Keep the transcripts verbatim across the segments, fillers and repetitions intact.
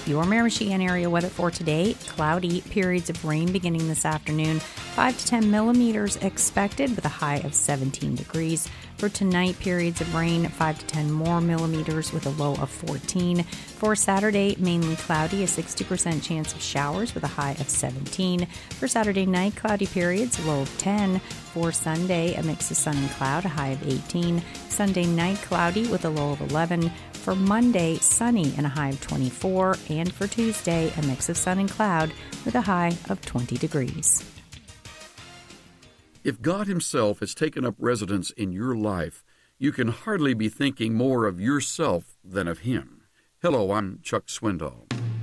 Your Miramichi area weather for today, cloudy, periods of rain beginning this afternoon, five to ten millimeters expected with a high of seventeen degrees. For tonight, periods of rain, five to ten more millimeters with a low of fourteen. For Saturday, mainly cloudy, a sixty percent chance of showers with a high of seventeen. For Saturday night, cloudy periods, low of ten. For Sunday, a mix of sun and cloud, a high of eighteen. Sunday night, cloudy with a low of eleven. For Monday, sunny and a high of twenty-four. And for Tuesday, a mix of sun and cloud with a high of twenty degrees. If God Himself has taken up residence in your life, you can hardly be thinking more of yourself than of Him. Hello, I'm Chuck Swindoll.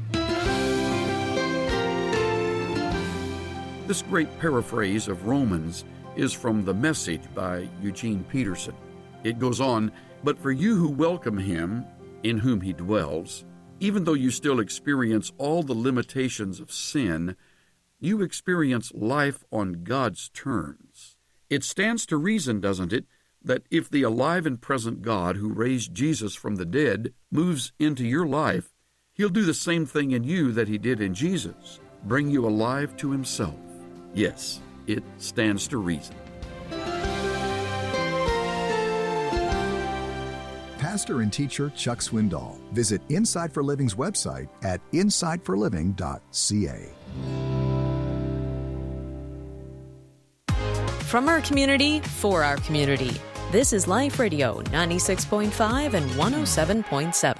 This great paraphrase of Romans is from The Message by Eugene Peterson. It goes on, "But for you who welcome Him, in whom He dwells, even though you still experience all the limitations of sin, you experience life on God's terms. It stands to reason, doesn't it, that if the alive and present God who raised Jesus from the dead moves into your life, He'll do the same thing in you that He did in Jesus, bring you alive to Himself. Yes, it stands to reason." Pastor and teacher Chuck Swindoll. Visit Insight for Living's website at insight for living dot c a. From our community, for our community. This is Life Radio ninety-six point five and one oh seven point seven.